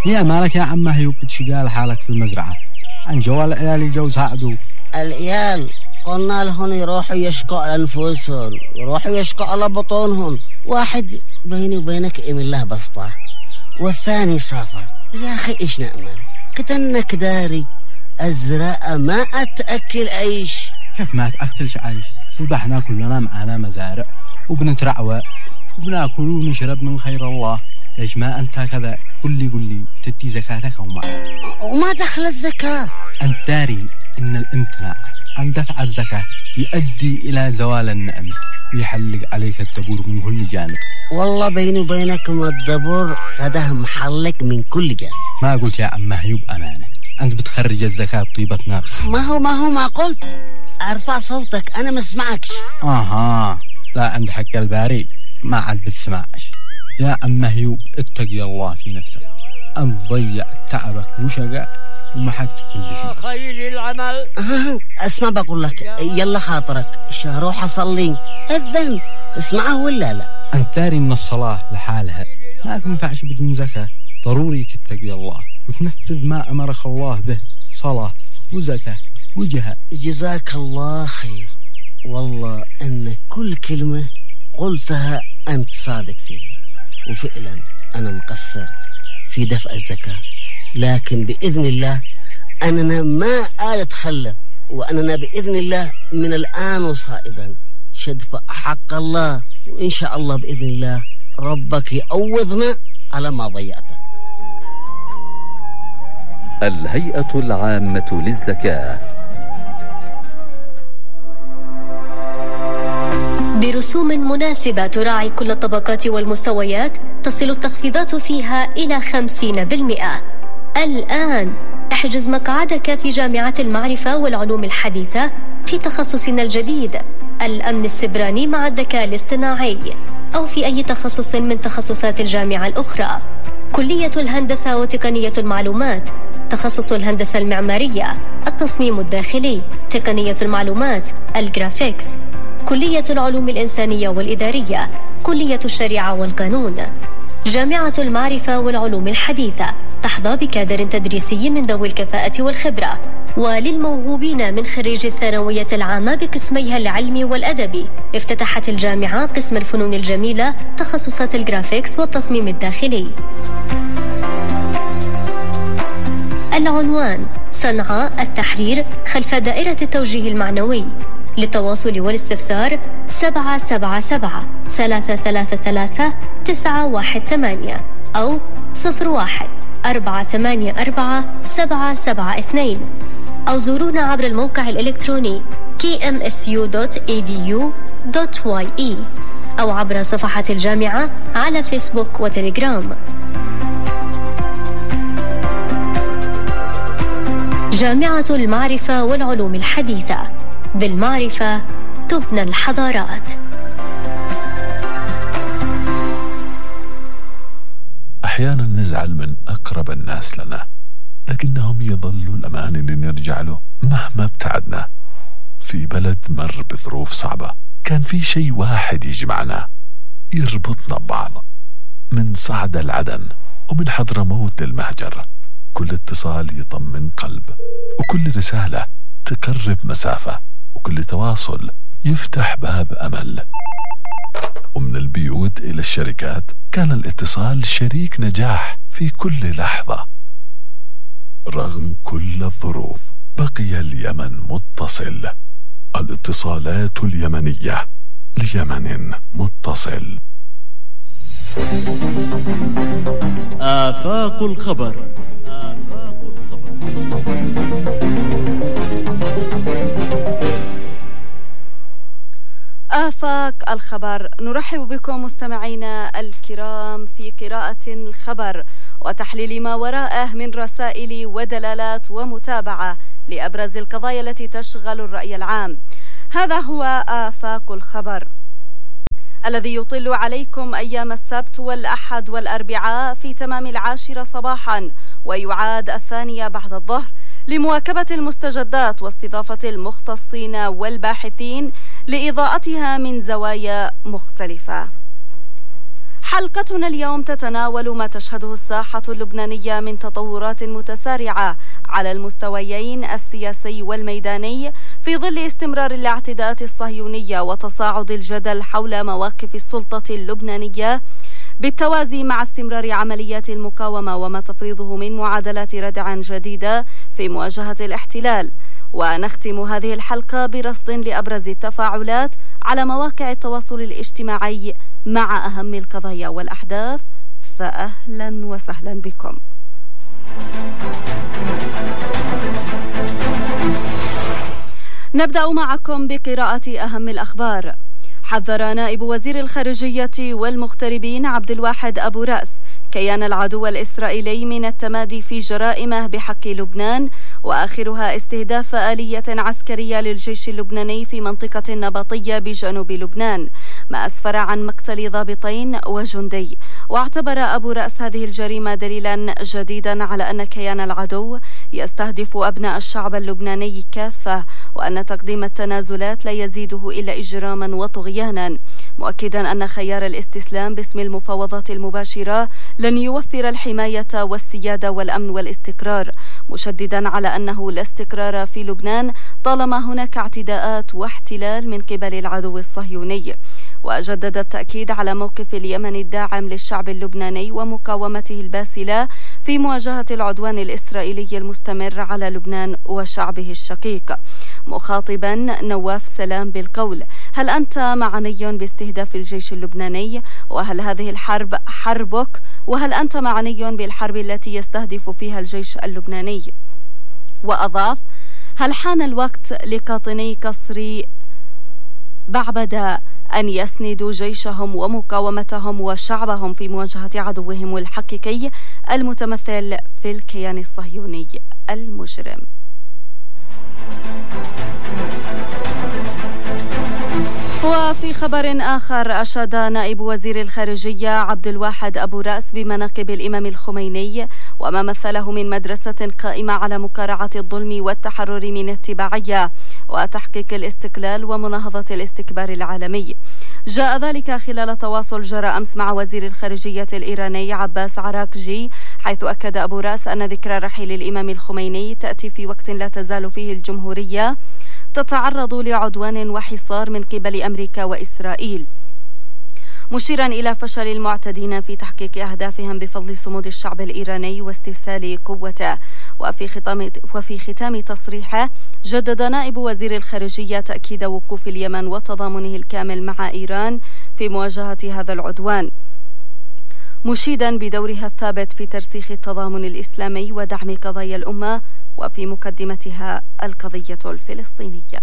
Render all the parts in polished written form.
يا مالك يا عم هيوب بتشقال حالك في المزرعة؟ عن جوال عيالي جو ساعدوا. العيال قلنا لهم يروحوا يشكوا على أنفسهم، يروحوا يشكوا على بطونهم. واحد بيني وبينك إيم الله بسطة، والثاني سافر. يا أخي إيش نأمل؟ كتنك داري الزراعة ما أتأكل عيش. كيف ما تأكلش عيش؟ وضحنا كلنا معانا مزارع وبنترعوى وبناكل ونشرب من خير الله. ليش ما أنت كذا؟ قل لي تدي زكاتك وما دخلت زكاة؟ أنت داري إن الامتناع عن دفع الزكاة يؤدي إلى زوال النعمة ويحلق عليك الدبور من كل جانب. والله بيني وبينك ما الدبور هذا محلق من كل جانب. ما قلت يا عم هيوب أمانة، أنت بتخرج الزكاة بطيبة نفس. ما قلت. ارفع صوتك انا ما اسمعكش. لا عند حق الباري ما عاد بتسمعش. يا عم هيوب اتقي الله في نفسك، أنت ضيع تعبك وشقاء ومحقت كل شيء. خير العمل. اسمع بقول لك، يلا خاطرك روح اصلي اذن، اسمعه ولا لا؟ انت داري ان الصلاة لحالها ما تنفعش بدون زكاة. ضروري تتقي الله وتنفذ ما امرك الله به، صلاة وزكاة وجهاد. جزاك الله خير، والله ان كل كلمة قلتها انت صادق فيها، وفعلا انا مقصر في دفع الزكاة، لكن بإذن الله أننا ما أتخلف، وأننا بإذن الله من الآن وصائدا شدفع حق الله، وإن شاء الله بإذن الله ربك يعوضنا على ما ضيعته. الهيئة العامة للزكاة برسوم مناسبة تراعي كل الطبقات والمستويات، تصل التخفيضات فيها إلى 50%. الآن احجز مقعدك في جامعة المعرفة والعلوم الحديثة في تخصصنا الجديد الأمن السبراني مع الذكاء الاصطناعي، أو في أي تخصص من تخصصات الجامعة الأخرى. كلية الهندسة وتقنية المعلومات، تخصص الهندسة المعمارية، التصميم الداخلي، تقنية المعلومات، الجرافيكس، كلية العلوم الإنسانية والإدارية، كلية الشريعة والقانون. جامعة المعرفة والعلوم الحديثة تحظى بكادر تدريسي من ذوي الكفاءة والخبرة. وللموهوبين من خريج الثانوية العامة بقسميها العلمي والأدبي، افتتحت الجامعة قسم الفنون الجميلة، تخصصات الجرافيكس والتصميم الداخلي. العنوان: صنعاء التحرير خلف دائرة التوجيه المعنوي. للتواصل والاستفسار 777-333-918 أو 01-484-772، أو زورونا عبر الموقع الإلكتروني kmsu.edu.ye أو عبر صفحة الجامعة على فيسبوك وتليجرام. جامعة المعرفة والعلوم الحديثة، بالمعرفة تبنى الحضارات. أحيانا نزعل من أقرب الناس لنا، لكنهم يظلوا الأمان اللي نرجع له مهما ابتعدنا. في بلد مر بظروف صعبة كان في شيء واحد يجمعنا، يربطنا ببعض. من صعد العدن ومن حضرموت للمهجر، كل اتصال يطمن قلب، وكل رسالة تقرب مسافة، وكل تواصل يفتح باب أمل. ومن البيوت إلى الشركات كان الاتصال شريك نجاح في كل لحظة. رغم كل الظروف بقي اليمن متصل. الاتصالات اليمنية ليمن متصل. آفاق الخبر. آفاق الخبر، نرحب بكم مستمعينا الكرام في قراءة الخبر وتحليل ما وراءه من رسائل ودلالات ومتابعة لأبرز القضايا التي تشغل الرأي العام. هذا هو آفاق الخبر الذي يطل عليكم أيام السبت والأحد والأربعاء في تمام 10 صباحا، ويعاد 2 بعد الظهر، لمواكبة المستجدات واستضافة المختصين والباحثين لإضاءتها من زوايا مختلفة. حلقتنا اليوم تتناول ما تشهده الساحة اللبنانية من تطورات متسارعة على المستويين السياسي والميداني في ظل استمرار الاعتداءات الصهيونية وتصاعد الجدل حول مواقف السلطة اللبنانية، بالتوازي مع استمرار عمليات المقاومة وما تفرضه من معادلات ردع جديدة في مواجهة الاحتلال. ونختم هذه الحلقة برصد لأبرز التفاعلات على مواقع التواصل الاجتماعي مع أهم القضايا والأحداث، فأهلا وسهلا بكم. نبدأ معكم بقراءة أهم الأخبار. حذر نائب وزير الخارجية والمغتربين عبد الواحد أبو رأس كيان العدو الإسرائيلي من التمادي في جرائمه بحق لبنان، وآخرها استهداف آلية عسكرية للجيش اللبناني في منطقة النبطية بجنوب لبنان، ما أسفر عن مقتل ضابطين وجندي. واعتبر أبو رأس هذه الجريمة دليلا جديدا على أن كيان العدو يستهدف أبناء الشعب اللبناني كافة، وأن تقديم التنازلات لا يزيده إلا إجراما وطغيانا، مؤكدا أن خيار الاستسلام باسم المفاوضات المباشرة لن يوفر الحماية والسيادة والأمن والاستقرار، مشددا على أنه لا استقرار في لبنان طالما هناك اعتداءات واحتلال من قبل العدو الصهيوني. وجدد التأكيد على موقف اليمن الداعم للشعب اللبناني ومقاومته الباسلة في مواجهة العدوان الإسرائيلي المستمر على لبنان وشعبه الشقيق، مخاطبا نواف سلام بالقول: هل أنت معني باستهداف الجيش اللبناني؟ وهل هذه الحرب حربك؟ وهل أنت معني بالحرب التي يستهدف فيها الجيش اللبناني؟ وأضاف: هل حان الوقت لقاطني قصر بعبدة أن يسندوا جيشهم ومقاومتهم وشعبهم في مواجهة عدوهم الحقيقي المتمثل في الكيان الصهيوني المجرم. وفي خبر آخر، أشاد نائب وزير الخارجية عبد الواحد أبو رأس بمناقب الإمام الخميني وما مثله من مدرسة قائمة على مقارعة الظلم والتحرر من التبعية وتحقيق الاستقلال ومناهضة الاستكبار العالمي. جاء ذلك خلال تواصل جرى أمس مع وزير الخارجية الإيراني عباس عراقجي، حيث أكد أبو رأس أن ذكرى رحيل الإمام الخميني تأتي في وقت لا تزال فيه الجمهورية تتعرض لعدوان وحصار من قبل أمريكا وإسرائيل، مشيرا إلى فشل المعتدين في تحقيق أهدافهم بفضل صمود الشعب الإيراني واسترسال قوته. وفي ختام تصريحه جدد نائب وزير الخارجية تأكيد وقوف اليمن وتضامنه الكامل مع إيران في مواجهة هذا العدوان، مشيدا بدورها الثابت في ترسيخ التضامن الإسلامي ودعم قضايا الأمة وفي مقدمتها القضية الفلسطينية.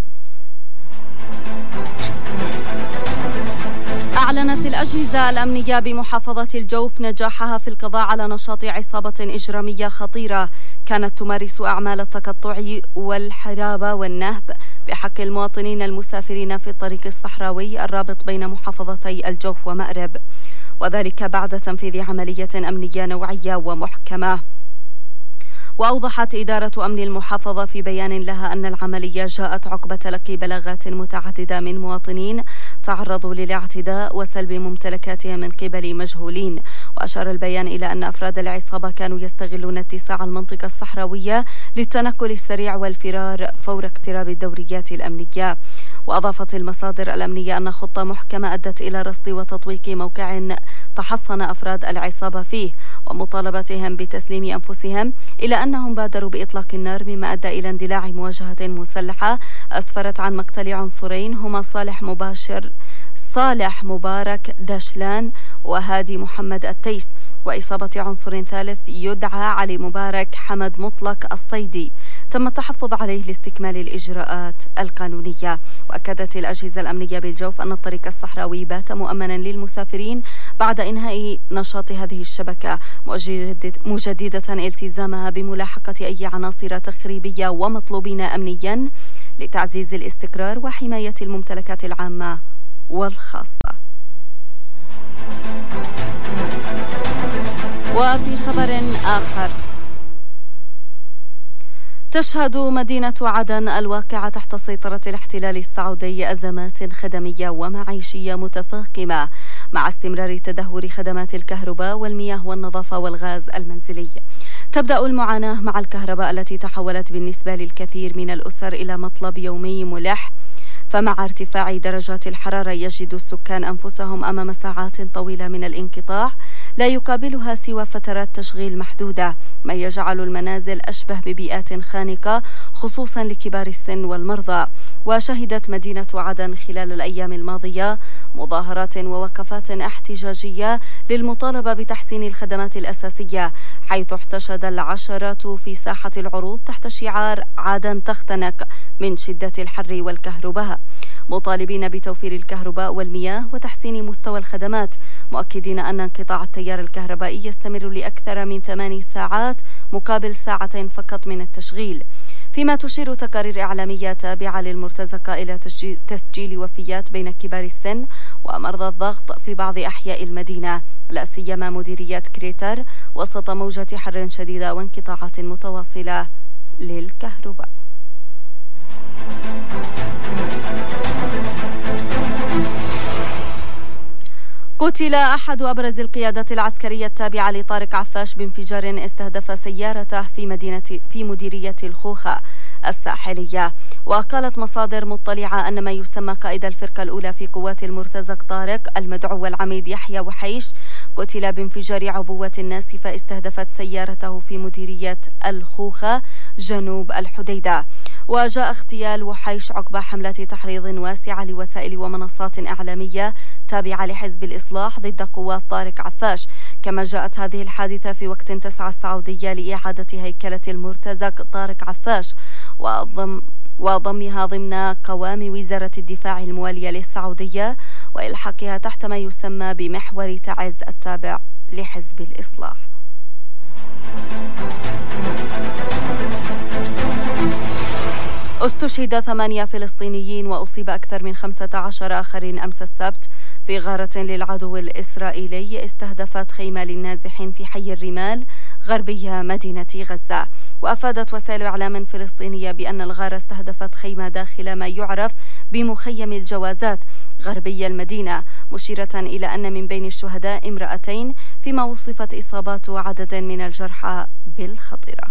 أعلنت الأجهزة الأمنية بمحافظة الجوف نجاحها في القضاء على نشاط عصابة إجرامية خطيرة كانت تمارس أعمال التقطع والحرابة والنهب بحق المواطنين المسافرين في الطريق الصحراوي الرابط بين محافظتي الجوف ومأرب، وذلك بعد تنفيذ عملية أمنية نوعية ومحكمة. وأوضحت إدارة أمن المحافظة في بيان لها أن العملية جاءت عقب تلقي بلاغات متعددة من مواطنين تعرضوا للاعتداء وسلب ممتلكاتهم من قبل مجهولين. وأشار البيان إلى أن أفراد العصابة كانوا يستغلون اتساع المنطقة الصحراوية للتنقل السريع والفرار فور اقتراب الدوريات الأمنية. وأضافت المصادر الأمنية أن خطة محكمة أدت إلى رصد وتطويق موقع تحصن أفراد العصابة فيه ومطالبتهم بتسليم أنفسهم، إلى أنهم بادروا بإطلاق النار مما أدى إلى اندلاع مواجهة مسلحة أسفرت عن مقتل عنصرين هما صالح مبارك داشلان وهادي محمد التيس، وإصابة عنصر ثالث يدعى علي مبارك حمد مطلق الصيدي تم التحفظ عليه لاستكمال الإجراءات القانونية. وأكدت الأجهزة الأمنية بالجوف أن الطريق الصحراوي بات مؤمنا للمسافرين بعد إنهاء نشاط هذه الشبكة، مجددة التزامها بملاحقة أي عناصر تخريبية ومطلوبين أمنيا لتعزيز الاستقرار وحماية الممتلكات العامة والخاصة. وفي خبر آخر، تشهد مدينة عدن الواقعة تحت سيطرة الاحتلال السعودي أزمات خدمية ومعيشية متفاقمة مع استمرار تدهور خدمات الكهرباء والمياه والنظافة والغاز المنزلي. تبدأ المعاناة مع الكهرباء التي تحولت بالنسبة للكثير من الأسر إلى مطلب يومي ملح، فمع ارتفاع درجات الحرارة يجد السكان أنفسهم أمام ساعات طويلة من الانقطاع لا يقابلها سوى فترات تشغيل محدودة، ما يجعل المنازل أشبه ببيئات خانقة خصوصا لكبار السن والمرضى. وشهدت مدينة عدن خلال الأيام الماضية مظاهرات ووقفات احتجاجية للمطالبة بتحسين الخدمات الأساسية، حيث احتشد العشرات في ساحة العروض تحت شعار عدن تختنق من شدة الحر والكهرباء، مطالبين بتوفير الكهرباء والمياه وتحسين مستوى الخدمات، مؤكدين أن انقطاع التيار الكهربائي يستمر لأكثر من 8 ساعات مقابل ساعتين فقط من التشغيل. فيما تشير تقارير إعلامية تابعة للمرتزقة إلى تسجيل وفيات بين كبار السن ومرضى الضغط في بعض أحياء المدينة، لا سيما مديرية كريتر، وسط موجة حر شديدة وانقطاعات متواصلة للكهرباء. قتل أحد أبرز القيادات العسكرية التابعة لطارق عفاش بانفجار استهدف سيارته في مديرية الخوخة الساحلية. وقالت مصادر مطلعة أن ما يسمى قائد الفرقة الأولى في قوات المرتزق طارق المدعو العميد يحيى وحيش قتل بانفجار عبوة ناسفة استهدفت سيارته في مديرية الخوخة جنوب الحديدة. وجاء اغتيال وحيش عقب حملات تحريض واسعة لوسائل ومنصات إعلامية تابعة لحزب الإصلاح ضد قوات طارق عفاش. كما جاءت هذه الحادثة في وقت تسعى السعودية لإعادة هيكلة المرتزق طارق عفاش وضمها ضمن قوام وزارة الدفاع الموالية للسعودية وإلحاقها تحت ما يسمى بمحور تعز التابع لحزب الإصلاح. استشهد 8 فلسطينيين وأصيب أكثر من 15 آخرين أمس السبت في غارة للعدو الإسرائيلي استهدفت خيمة للنازحين في حي الرمال غربي مدينة غزة. وأفادت وسائل إعلام فلسطينية بأن الغارة استهدفت خيمة داخل ما يعرف بمخيم الجوازات غربي المدينة، مشيرة إلى أن من بين الشهداء امرأتين، فيما وصفت إصابات عدد من الجرحى بالخطيرة.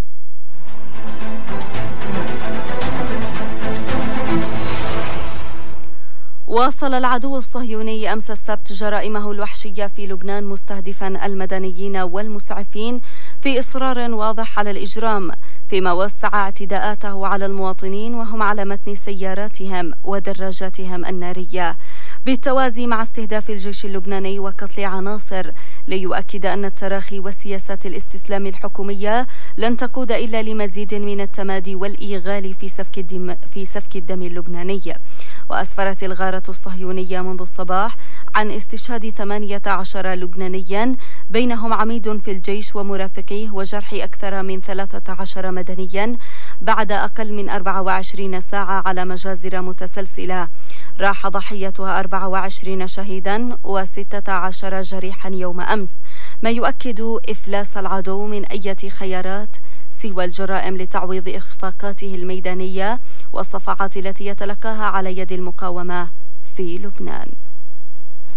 واصل العدو الصهيوني أمس السبت جرائمه الوحشية في لبنان مستهدفا المدنيين والمسعفين في إصرار واضح على الإجرام، فيما وسع اعتداءاته على المواطنين وهم على متن سياراتهم ودراجاتهم النارية، بالتوازي مع استهداف الجيش اللبناني وقتل عناصر، ليؤكد أن التراخي وسياسات الاستسلام الحكومية لن تقود إلا لمزيد من التمادي والإيغال في سفك الدم اللبناني. وأسفرت الغارة الصهيونية منذ الصباح عن استشهاد 18 لبنانيا بينهم عميد في الجيش ومرافقيه وجرح أكثر من 13 مدنيا بعد أقل من 24 ساعة على مجازر متسلسلة. راح ضحيتها 24 شهيدا و16 جريحا يوم أمس، ما يؤكد إفلاس العدو من أي خيارات سوى الجرائم لتعويض إخفاقاته الميدانية والصفعات التي يتلقاها على يد المقاومة في لبنان.